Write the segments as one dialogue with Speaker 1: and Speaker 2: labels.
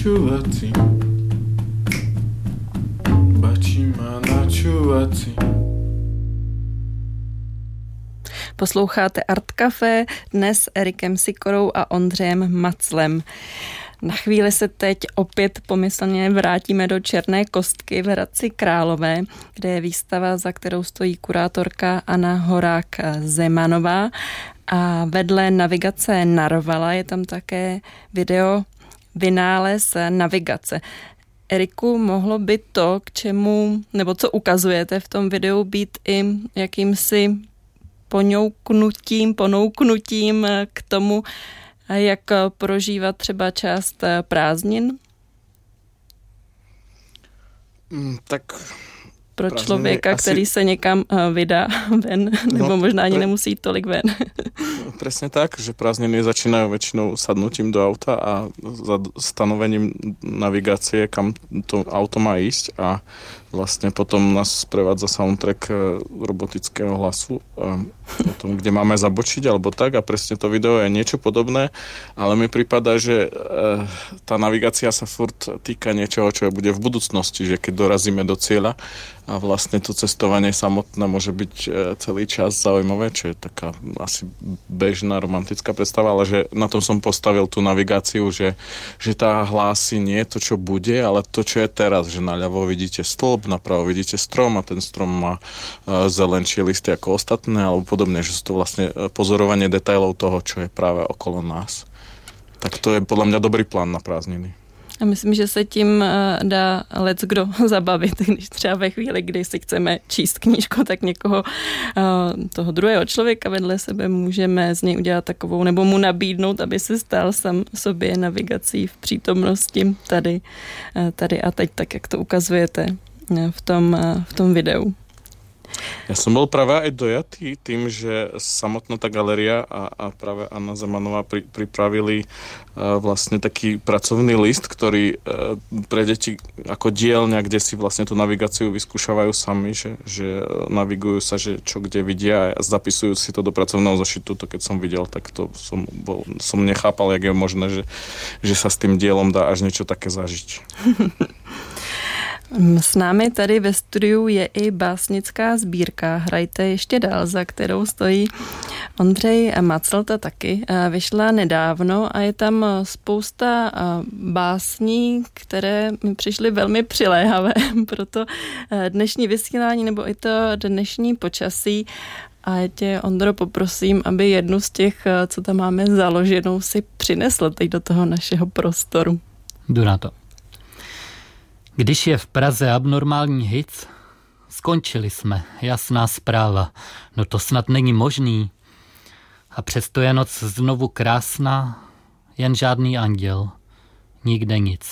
Speaker 1: načúvací. Bačí má načúvací.
Speaker 2: Posloucháte Art Café dnes s Erikem Sikorou a Ondřejem Maclem. Na chvíli se teď opět pomyslně vrátíme do Černé kostky v Hradci Králové, kde je výstava, za kterou stojí kurátorka Anna Horák-Zemanová. A vedle navigace Narvala je tam také video Vynález navigace. Eriku, mohlo by to, k čemu, nebo co ukazujete v tom videu, být i jakýmsi ponouknutím k tomu, jak prožívat třeba část prázdnin?
Speaker 1: Tak
Speaker 2: pro člověka, který se někam vydá ven, nebo možná ani nemusí jít tolik ven.
Speaker 1: Presne tak, že prázdniny začínajú väčšinou sadnutím do auta a stanovením navigácie, kam to auto má ísť, a vlastne potom nás sprevádza soundtrack robotického hlasu o tom, kde máme zabočiť alebo tak, a presne to video je niečo podobné, ale mi prípada, že tá navigácia sa furt týka niečoho, čo bude v budúcnosti, že keď dorazíme do cieľa, a vlastne to cestovanie samotné môže byť celý čas zaujímavé, čo je taká asi bežná romantická predstava, ale že na tom som postavil tú navigáciu, že tá hlási nie je to, čo bude, ale to, čo je teraz, že naľavo vidíte stĺp, napravo vidíte strom a ten strom má zelenšie listy ako ostatné, alebo podobne, že sú to vlastne pozorovanie detailov toho, čo je práve okolo nás. Tak to je podľa mňa dobrý plán na prázdniny.
Speaker 2: A myslím, že se tím dá leckdo zabavit, když třeba ve chvíli, kdy si chceme číst knížku, tak někoho, toho druhého člověka vedle sebe můžeme z něj udělat takovou, nebo mu nabídnout, aby se stal sám sobě navigací v přítomnosti tady a teď, tak jak to ukazujete v tom videu.
Speaker 1: Ja som bol práve aj dojatý tým, že samotná tá galéria a práve Anna Zemanová pripravili vlastne taký pracovný list, ktorý pre deti ako dielňa, kde si vlastne tú navigáciu vyskúšavajú sami, že navigujú sa, že čo kde vidia, a zapisujú si to do pracovného zošitu. To keď som videl, tak to som nechápal, jak je možné, že sa s tým dielom dá až niečo také zažiť.
Speaker 2: S námi tady ve studiu je i básnická sbírka Hrajte ještě dál, za kterou stojí Ondřej Macl, ta taky vyšla nedávno a je tam spousta básní, které mi přišly velmi přiléhavé pro to dnešní vysílání nebo i to dnešní počasí. A já tě, Ondro, poprosím, aby jednu z těch, co tam máme založenou, si přinesl teď do toho našeho prostoru.
Speaker 3: Jdu na to. Když je v Praze abnormální hic, skončili jsme, jasná zpráva, no to snad není možný. A přesto je noc znovu krásná, jen žádný anděl, nikde nic.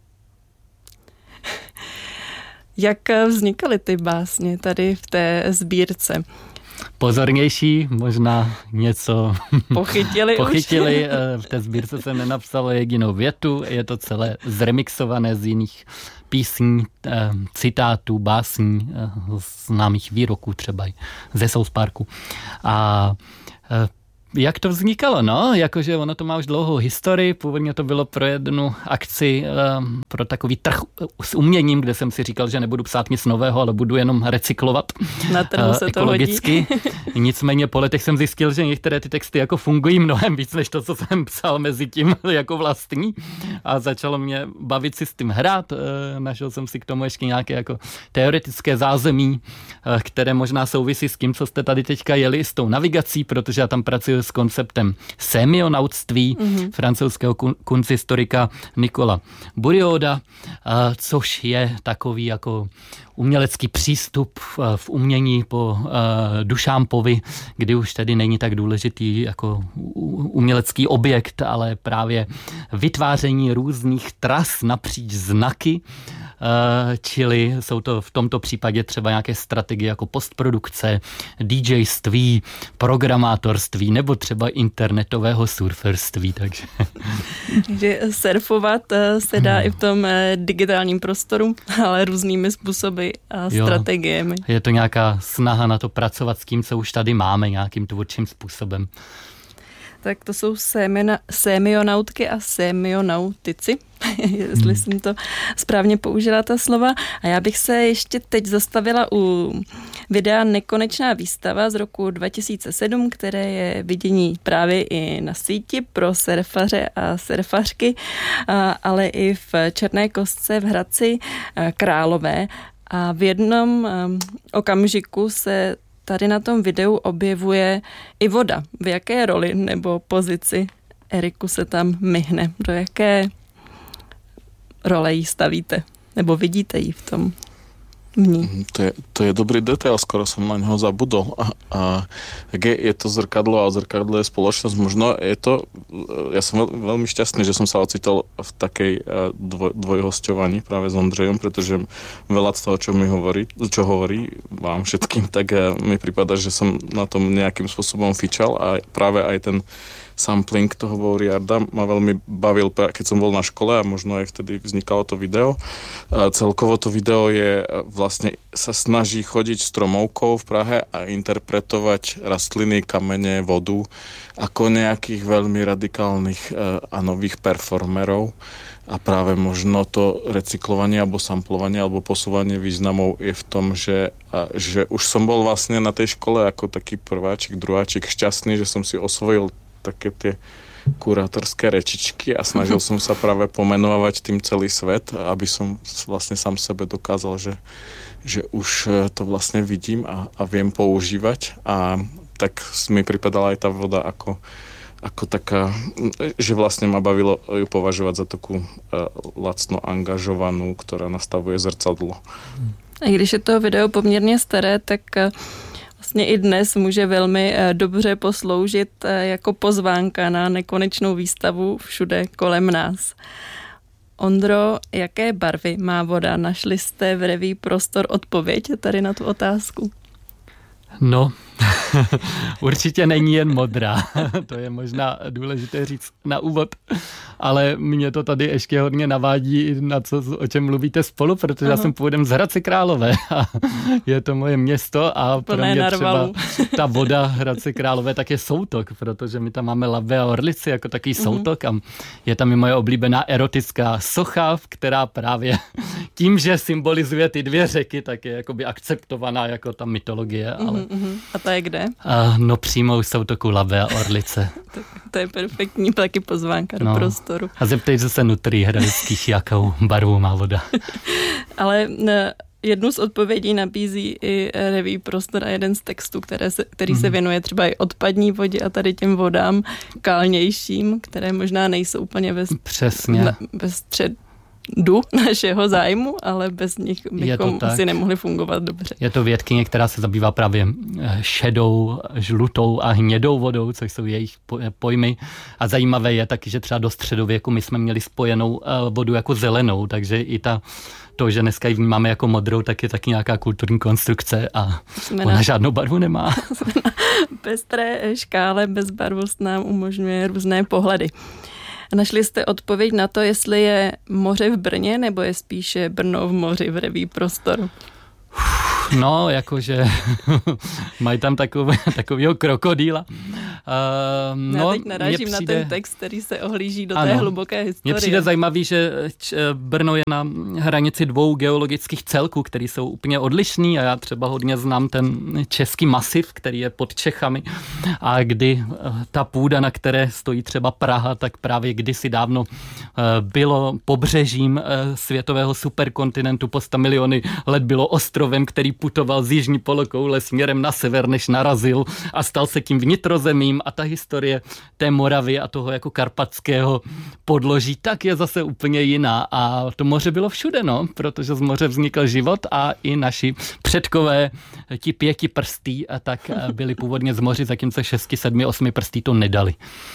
Speaker 2: Jak vznikaly ty básně tady v té sbírce?
Speaker 3: Pozornější, možná něco
Speaker 2: pochytili.
Speaker 3: V té sbírce jsem nenapsal jedinou větu, je to celé zremixované z jiných písní, citátů, básní, známých výroků třeba ze South Parku. A jak to vznikalo? No, jakože ono to má už dlouhou historii, původně to bylo pro jednu akci, pro takový trh s uměním, kde jsem si říkal, že nebudu psát nic nového, ale budu jenom recyklovat
Speaker 2: na trhu se
Speaker 3: ekologicky.
Speaker 2: To hodí.
Speaker 3: Nicméně po letech jsem zjistil, že některé ty texty jako fungují mnohem víc, než to, co jsem psal mezi tím jako vlastní, a začalo mě bavit si s tím hrát. Našel jsem si k tomu ještě nějaké jako teoretické zázemí, které možná souvisí s tím, co jste tady teďka jeli s tou navigací, protože já tam pracuji s konceptem semionautství francouzského kunsthistorika Nicola Bourrioda, což je takový jako umělecký přístup v umění po Duchampovi, kdy už tedy není tak důležitý jako umělecký objekt, ale právě vytváření různých tras napříč znaky, čili jsou to v tomto případě třeba nějaké strategie jako postprodukce, DJství, programátorství nebo třeba internetového surferství. Takže
Speaker 2: surfovat se dá i v tom digitálním prostoru, ale různými způsoby a strategiemi.
Speaker 3: Je to nějaká snaha na to pracovat s tím, co už tady máme, nějakým tvůrčím způsobem.
Speaker 2: tak to jsou semionautky a semionautici, jestli jsem to správně použila ta slova. A já bych se ještě teď zastavila u videa Nekonečná výstava z roku 2007, které je vidění právě i na síti pro surfaře a surfařky, ale i v Černé kostce v Hradci Králové. A v jednom okamžiku se tady na tom videu objevuje i voda. V jaké roli nebo pozici Eriku se tam myhne? Do jaké role jí stavíte? Nebo vidíte ji v tom?
Speaker 1: To je dobrý detail, skoro som na neho zabudol. A je to zrkadlo a zrkadlo je spoločnosť. Možno je to, ja som veľmi šťastný, že som sa ocitol v takej dvojhosťovaní práve s Ondřejom, pretože veľa z toho, čo hovorí vám všetkým, tak mi prípada, že som na tom nejakým spôsobom fičal a práve aj ten sampling toho Bouriarda ma veľmi bavil, keď som bol na škole a možno aj vtedy vznikalo to video. Celkovo to video je vlastne sa snaží chodiť stromovkou v Prahe a interpretovať rastliny, kamene, vodu ako nejakých veľmi radikálnych a nových performerov. A práve možno to recyklovanie alebo samplovanie alebo posúvanie významov je v tom, že už som bol vlastne na tej škole ako taký prváčik, druháčik šťastný, že som si osvojil také tie kurátorské rečičky a snažil som sa práve pomenovať tým celý svet, aby som vlastne sám sebe dokázal, že už to vlastne vidím a viem používať. A tak mi pripadala aj tá voda ako taká, že vlastne ma bavilo ju považovať za takú lacno angažovanú, ktorá nastavuje zrcadlo.
Speaker 2: A když je to video poměrně staré, tak vlastně i dnes může velmi dobře posloužit jako pozvánka na nekonečnou výstavu všude kolem nás. Ondro, jaké barvy má voda? Našli jste v reví Prostor odpověď tady na tu otázku?
Speaker 3: No, určitě není jen modrá, to je možná důležité říct na úvod, ale mě to tady ještě hodně navádí na o čem mluvíte spolu, protože já jsem původem z Hradce Králové a je to moje město a pro mě třeba ta voda Hradce Králové tak je soutok, protože my tam máme Labe a Orlici jako takový soutok a je tam i moje oblíbená erotická socha, která právě tím, že symbolizuje ty dvě řeky, tak je jakoby akceptovaná jako ta mytologie, ale
Speaker 2: A to je kde?
Speaker 3: No přímo u soutoku Labe a Orlice.
Speaker 2: To je perfektní, taky pozvánka do prostoru.
Speaker 3: A zeptejte se nutrí hradických, jakou barvu má voda.
Speaker 2: Ale jednu z odpovědí nabízí i reví Prostor a jeden z textů, který se věnuje třeba i odpadní vodě a tady těm vodám kalnějším, které možná nejsou úplně ve středu našeho zájmu, ale bez nich bychom asi nemohli fungovat dobře.
Speaker 3: Je to vědkyně, která se zabývá právě šedou, žlutou a hnědou vodou, což jsou jejich pojmy. A zajímavé je taky, že třeba do středověku my jsme měli spojenou vodu jako zelenou, takže i to, že dneska ji vnímáme jako modrou, tak je taky nějaká kulturní konstrukce a ona žádnou barvu nemá.
Speaker 2: Na pestré škále bezbarvost nám umožňuje různé pohledy. Našli jste odpověď na to, jestli je moře v Brně, nebo je spíše Brno v moři v reví Prostoru?
Speaker 3: No, jakože mají tam takovýho krokodýla.
Speaker 2: Já teď narážím na ten text, který se ohlíží do té hluboké historie.
Speaker 3: Mně přijde zajímavý, že Brno je na hranici dvou geologických celků, který jsou úplně odlišný a já třeba hodně znám ten český masiv, který je pod Čechami a kdy ta půda, na které stojí třeba Praha, tak právě kdysi dávno bylo pobřežím světového superkontinentu, po 100 miliony let bylo ostrovem, který putoval z jižní polokoule směrem na sever, než narazil a stal se tím vnitrozemím a ta historie té Moravy a toho jako karpatského podloží tak je zase úplně jiná a to moře bylo všude, protože z moře vznikl život a i naši předkové, ti 5 prstí, a tak byli původně z moři, zatímco 6, 7, 8 prstí to nedali.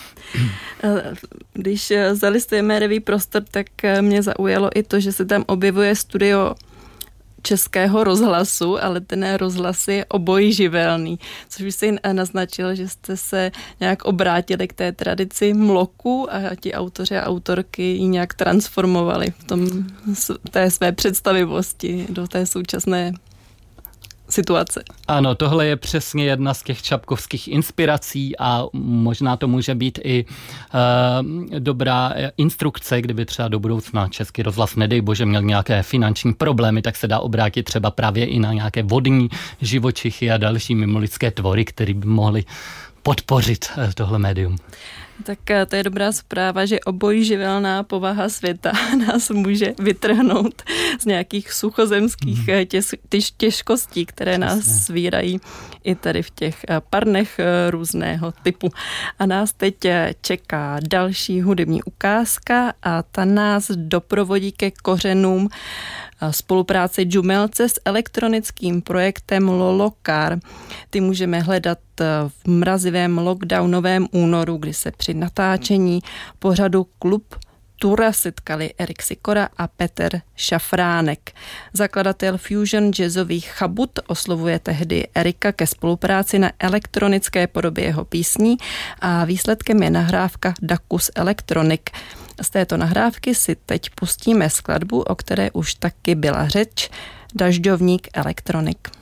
Speaker 2: Když zalistujeme reví Prostor, tak mě zaujalo i to, že se tam objevuje studio Českého rozhlasu, ale ten rozhlas je obojživelný, což už jsi naznačil, že jste se nějak obrátili k té tradici mloku a ti autoři a autorky ji nějak transformovali v té své představivosti do té současné situace.
Speaker 3: Ano, tohle je přesně jedna z těch čapkovských inspirací a možná to může být i dobrá instrukce, kdyby třeba do budoucna Český rozhlas, nedej bože, měl nějaké finanční problémy, tak se dá obrátit třeba právě i na nějaké vodní živočichy a další mimolidské tvory, které by mohly podpořit tohle médium.
Speaker 2: Tak to je dobrá zpráva, že obojživelná povaha světa nás může vytrhnout z nějakých suchozemských těžkostí, které nás svírají i tady v těch parnech různého typu. A nás teď čeká další hudební ukázka a ta nás doprovodí ke kořenům spolupráce Džumelce s elektronickým projektem Lolokar. Ty můžeme hledat v mrazivém lockdownovém únoru, kdy se při natáčení pořadu Klub Tura setkali Erik Sikora a Petr Šafránek. Zakladatel fusion jazzových Chabut oslovuje tehdy Erika ke spolupráci na elektronické podobě jeho písní a výsledkem je nahrávka Dacus Electronic. Z této nahrávky si teď pustíme skladbu, o které už taky byla řeč, Dažďovník Elektronik.